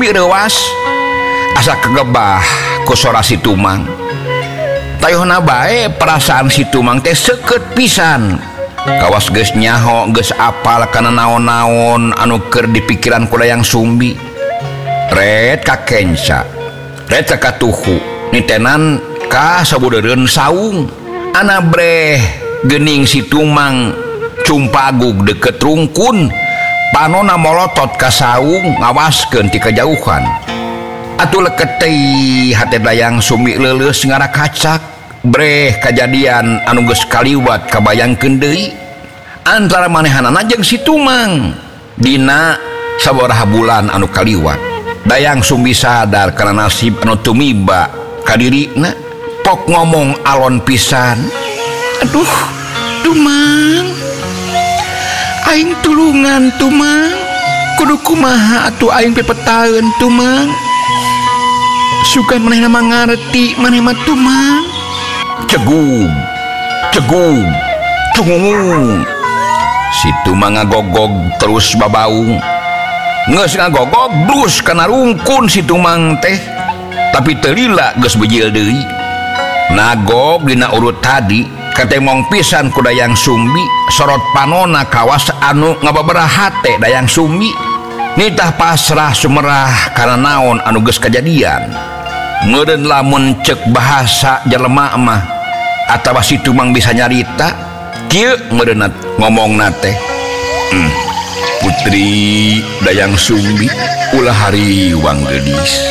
Sumbi rewas asa kegebah ku sora si Tumang. Tayuhna bae perasaan si Tumang teh seukeut pisan. Kawas geus nyaho geus apal kana naon-naon anu keur dipikiran ku Dayang Sumbi. Red ka Kenca, red ka Tuhu, nitenan ka sabudeureun saung. Ana breh geuning si Tumang cumpagug deket rungkun. Panona molotot ka saung ngawaskeun ti kajauhan. Atuh leukeut teh hate Dayang Sumbi leuleus ngara kacak. Breh kajadian anu geus kaliwat kabayangkeun deui antara manehanana jeung si Tumang dina sabaraha bulan anu kaliwat. Dayang Sumbi sadar kana nasib anu tumiba ka dirina. Pok ngomong alon pisan, "Aduh, Tumang, aing tulungan Tumang, kudu kumaha atuh aing pepetaeun Tumang. Sugan manehna mangarti maneh mah Tumang." Cegug, cegug, cungung. Si Tumang ngagogog terus babaung. Geus ngagogog blus kana rungkun si Tumang teh. Tapi teu lila geus bejil deui. Nagog dina urut tadi katemong pisan ku Dayang Sumbi sorot panona kawas anu ngababaraha teh Dayang Sumbi. Nitah pasrah sumerah kana naon anu geus kajadian. Meureun lamun ceuk bahasa jelema mah atawa si Tumang bisa nyarita kieu meureunna ngomongna teh. Putri Dayang Sumbi ulah hariwang geudis.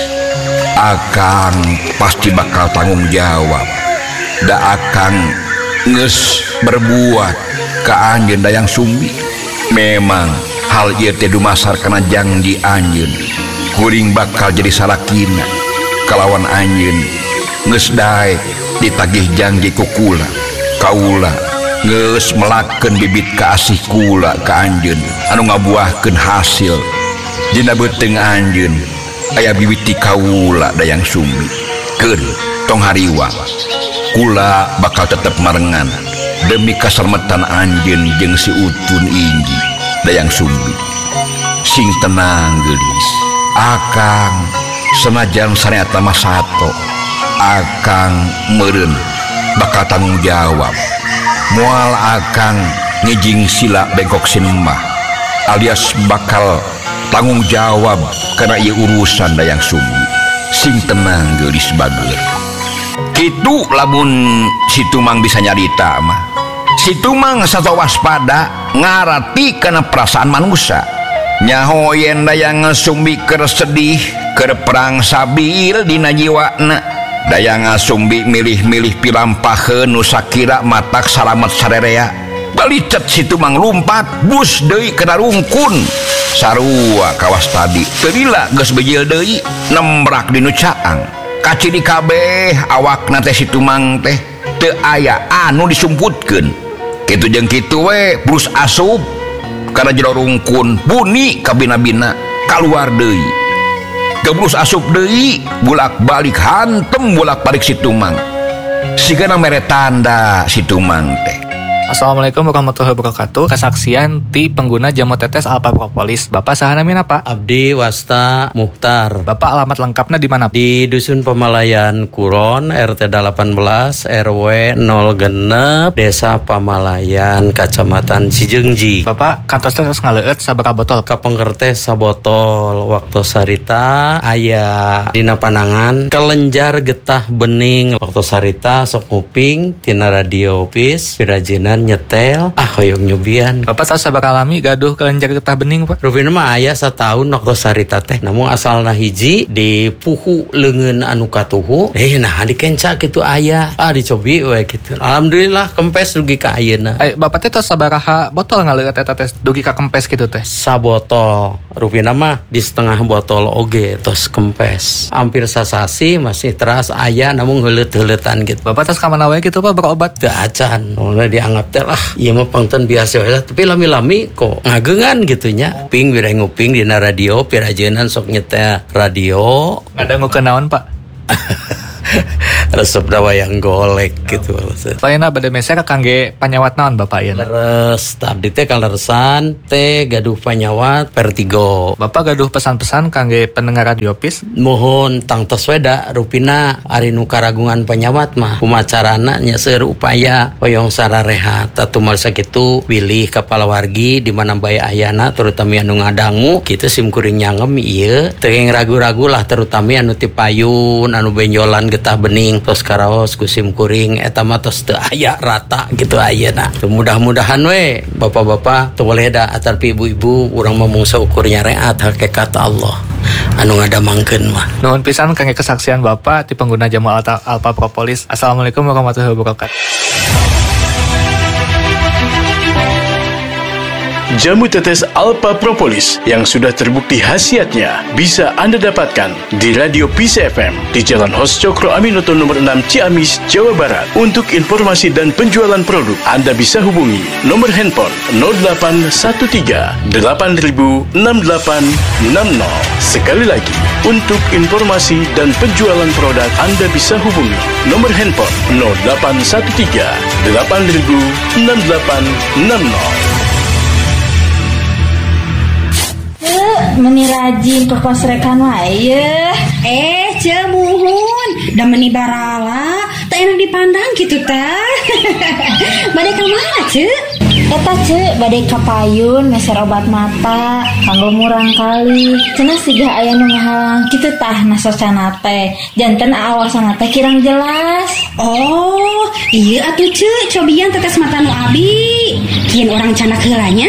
Akang pasti bakal tanggung jawab. Da akang geus berbuat ka anjeun Dayang Sumbi. Memang hal ieu teh dumasar kana janji anjeun. Kuring bakal jadi salakina kalawan anjeun geus daek ditagih janji ku kula. Kaula geus melakeun bibit kaasih kula ka anjeun anu ngabuahkeun hasil. Dina beuteung anjeun aya bibit ti kaula Dayang Sumbi. Keun tong hariwang kula bakal tetep marengan demi kaslametan anjeun jeung si Utun Inji. Dayang Sumbi sing tenang geulis. Akang senajan saneata mah sato, akang meureun bakal tanggung jawab. Moal akang ngijing sila bengkok sinembah alias bakal tanggung jawab karena ieu urusan Dayang Sumbi. Sing tenang geulis bager. Kitu lamun si Tumang bisa nyarita mah. Si Tumang sato waspada ngarati kana perasaan manusia. Nyaho yen Dayang Sumbi keur sedih keur perang sabil dina jiwana. Dayang Sumbi milih-milih pilampaheun nu sakira matak salamet sarerea. Balicet si Tumang lumpat bus deui kana rungkun. Sarua kawas tadi teu lila geus bejil deui nembrak dinu caang. Kacidi kabeh awakna teh si Tumang teh teu aya anu disumputkeun. Kitu jeung kitu we brus asup kana jero rungkun buni kabina-bina kaluar deui. Gebrus asup deui bulak-balik hantem bulak-balik si Tumang. Sigana mere tanda si Tumang teh. Assalamualaikum warahmatullahi wabarakatuh. Kesaksian ti pengguna jamu tetes Alpha Propolis. Bapak saha namina Pak? Abdi Wasta Muhtar. Bapak alamat lengkapnya di mana? Di Dusun Pamalayan Kuron, RT 18, RW 06, Desa Pamalayan, Kacamatan Cijeungji. Bapak kantos terus ngaleueut sabaraha botol? Kapengker teh sabotol. Waktu sarita aya dina panangan kelenjar getah bening. Waktu sarita sok nguping tina radio opis pirajinan nyetel hoyong nyubian. Bapak tahu sabaraha lami gaduh kelenjar getah bening Pak? Rupina mah aya satahun waktu sarita teh. Namun asalna hiji di puhu leungeun anu katuhu. Nah di Kenca kitu aya. Dicobi we kitu. Alhamdulillah kempes dugi ka ayeuna. Bapak teh tos sabaraha botol ngaleueut eta teh dugi ka kempes kitu teh? Sabotol. Rupina mah di setengah botol oge tos kempes. Hampir sasasi masih teras aya namun heuleut-heuletan gitu. Bapak tos ka mana wae kitu Pak berobat? Teu acan. Mulai dianggap teh lah ieu mah pangten biasa we tapi lami-lami kok ngageungan gitu nya. Ping bere nguping dina radio pirajeunan sok nyetel radio. Ngadangukeun naon Pak? resep dawayang golek gitu. Lainnya bade meser kangge panyawat naon Bapak ieu? Leres, abdi teh kaleresan teh gaduh panyawat Vertigo. Bapak gaduh pesan-pesan kangge pendengar radio Pis? Mohon tangtos weda rupina ari nu karagungan panyawat mah kumacarana nya seueur upaya hoyong sararehat atumal sakitu pilih kepala wargi di mana bae ayana terutama anu ngadangu kitu simkuring nyangem ieu teu ragu-ragu lah terutama anu ti payun anu benjolan getah bening tos karaos ku simkuring eta mah tos teu aya rata gitu ayeuna. Mudah-mudahan we bapak-bapak teu boleh da atarpi ibu-ibu urang mah mungsa ukurnya reat hakikat Allah anu ngadamangkeun mah. Nuhun pisan kangge kesaksian Bapak ti pengguna jamu Alpha Propolis. Assalamualaikum warahmatullahi wabarakatuh. Jamu tetes Alpha Propolis yang sudah terbukti khasiatnya bisa Anda dapatkan di Radio Peace FM di Jalan Hos Cokro Aminoto nomor 6 Ciamis, Jawa Barat. Untuk informasi dan penjualan produk, Anda bisa hubungi nomor handphone 0813 8000 6860. Sekali lagi, untuk informasi dan penjualan produk, Anda bisa hubungi nomor handphone 0813 8000 6860. Meni rajin ke posrekan wae. Cemuhun da meni barala teu enak dipandang kitu teh. Bade ka mana, Ceu? Eta Ceu, bade ka payun meser obat mata kanggo murang kali. Cenah siga aya nu ngahalang kitu tah nasosana teh. Janten awasana teh kirang jelas. Oh, iya atuh Ceu, cobian tetes mata nu abi. Kieun orang canak heulanya.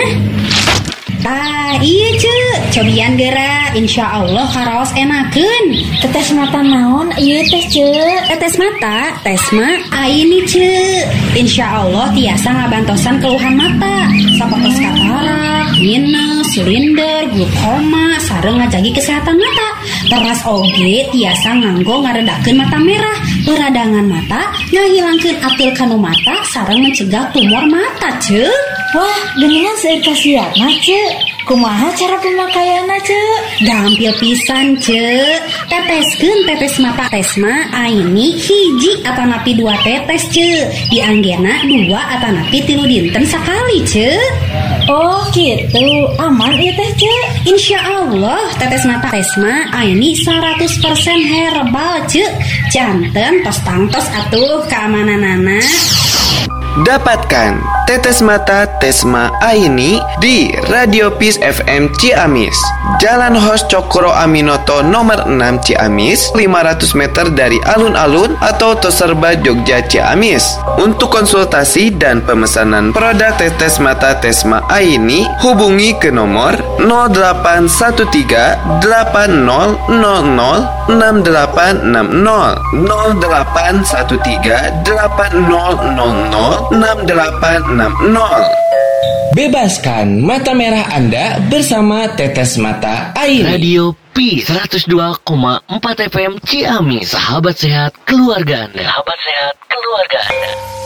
Iya Ceu, cobian geura, insya Allah karaos enakeun. Tetes mata naon ieu teh Ceu? Tetes mata, tesma ini Ceu. Insya Allah tiasa ngabantosan keluhan mata, sapatos katarak, minus, silinder, glukoma, sareng ngajagi kesehatan mata. Teras oge tiasa nganggo ngaredakeun mata merah, peradangan mata, ngahilangkeun atil kanu mata, sareng mencegah tumor mata Ceu. Wah, geningan seueur kasiatna Ceu. Kumaha cara pemakaianna Ceu? Gampil pisan Ceu. Teteskeun tetes mata tesma aini hiji atanapi 2 tetes Ceu. Dianggena 2 atanapi 3 dinten sakali Ceu. Oh gitu, aman ieu teh Ceu. Insya Allah tetes mata tesma aini 100% herbal Ceu. Janten tos tangtos atuh keamananana. Dapatkan tetes mata Tesma Aini di Radio Peace FM Ciamis, Jalan Hos Cokro Aminoto nomor 6 Ciamis, 500 meter dari alun-alun atau Toserba Jogja Ciamis. Untuk konsultasi dan pemesanan produk tetes mata Tesma Aini, hubungi ke nomor 0813 8000 6860 0813 8000 6860. Bebaskan mata merah Anda bersama Tetes Mata Aini. Radio Peace 102,4 FM Ciamis. Sahabat sehat keluarga Anda. Sahabat sehat keluarga Anda.